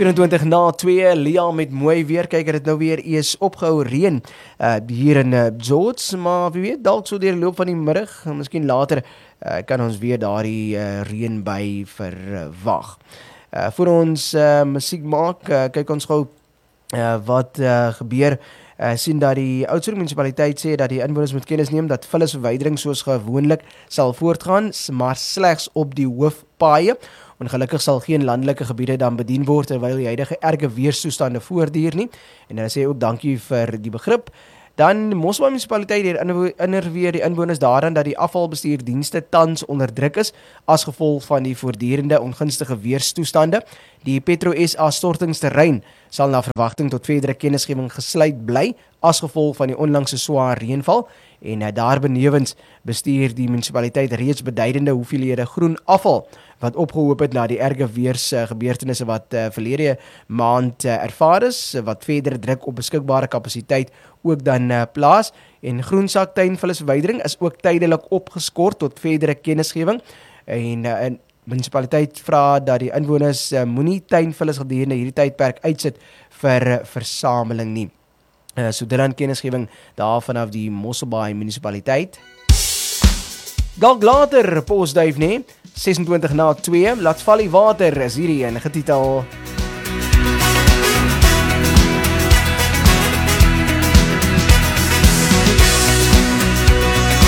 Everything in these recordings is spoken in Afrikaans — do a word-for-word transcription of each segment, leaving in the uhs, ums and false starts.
vyf en twintig na twee, Liam met mooi weer, kyk het nou weer eers opgehou reën uh, hier in uh, George, maar wie weet, dalk so deur die loop van die middag, miskien later uh, kan ons weer daardie uh, reën by verwag. Uh, voor ons uh, musiek maak, uh, kyk ons gou uh, wat uh, gebeur. Uh, sien dat die Oudtshoorn munisipaliteit sê dat die inwoners moet kennis neem dat vullisverwydering soos gewoonlik sal voortgaan, maar slegs op die hoofpaaie. Ongelukkig sal geen landelike gebiede dan bedien word terwyl die huidige erge weerstoestande voortduur nie. En hulle sê ook dankie vir die begrip. Dan Mosselbaai munisipaliteit herinner die inwoners daaraan dat die afvalbestuurdienste tans onder druk is as gevolg van die voortdurende ongunstige weerstoestande. Die Petro S A stortingsterrein sal na verwagting tot verdere kennisgewing gesluit bly as gevolg van die onlangse swaar reënval en daarbenewens bestuur die munisipaliteit reeds beduidende hoeveelhede groen afval wat opgehoop het na die erge weersgebeurtenisse wat uh, verlede maand uh, ervaar is, wat verdere druk op beskikbare kapasiteit ook dan uh, plaas. En groensak tuinvullisverwydering is ook tydelik opgeskort tot verdere kennisgewing. En uh, in munisipaliteit vra dat die inwoners uh, moenie tuinvullis gedurende hierdie tydperk uitsit vir uh, versameling nie. Uh, so dit dan kennisgewing daar vanaf die Mosselbaai munisipaliteit. Dalk later, Postduif nie, vyf en twintig na twee, laat val die water, is hierdie een getitel.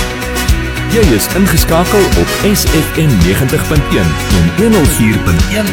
Jy is ingeskakel op S F M negentig punt een en honderd vier punt een